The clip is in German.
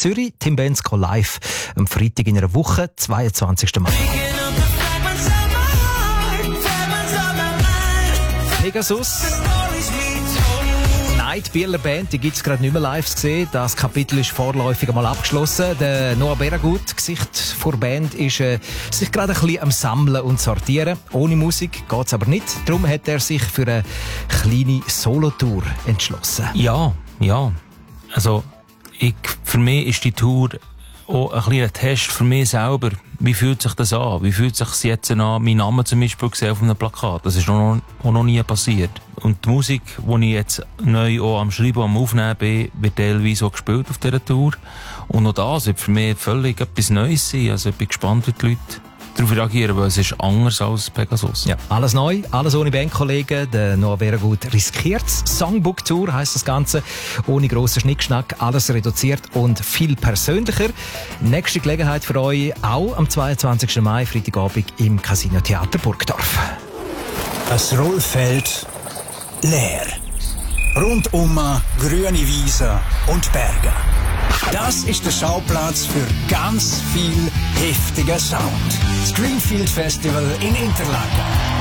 Zürich. Tim Bensko live am Freitag in einer Woche, 22. Mai. Pegasus. Die Bieler Band, die gibt's gerade nicht mehr live zu sehen. Das Kapitel ist vorläufig einmal abgeschlossen. Der Noah Beragut, Gesicht der Band, ist sich gerade ein bisschen am Sammeln und Sortieren. Ohne Musik geht's aber nicht. Darum hat er sich für eine kleine Solotour entschlossen. Ja. Also, für mich ist die Tour auch ein kleiner Test für mich selber. Wie fühlt sich das an? Wie fühlt sich das jetzt an, meinen Namen zum Beispiel gesehen auf einem Plakat? Das ist noch nie passiert. Und die Musik, die ich jetzt neu auch am Schreiben und am Aufnehmen bin, wird teilweise auch gespielt auf dieser Tour. Und auch das wird für mich völlig etwas Neues sein. Also ich bin gespannt, wie die Leute darauf reagieren, weil es ist anders als Pegasus. Ja, alles neu, alles ohne Bandkollegen. Der Noah Beragut riskiert's. Songbook Tour heisst das Ganze. Ohne grossen Schnickschnack, alles reduziert und viel persönlicher. Nächste Gelegenheit für euch auch am 22. Mai, Freitagabend im Casino Theater Burgdorf. Das Rollfeld leer. Rundum grüne Wiesen und Berge. Das ist der Schauplatz für ganz viel heftiger Sound. Das Greenfield Festival in Interlaken.